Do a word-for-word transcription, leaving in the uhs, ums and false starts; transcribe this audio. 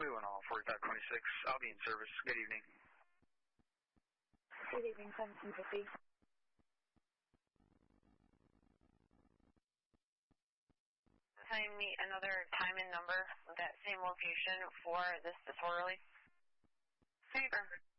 We went all forty-five twenty-six. I'll be in service. Good evening. Good evening, seventeen fifty. Find me another time and number of that same location for this disorderly. Favor.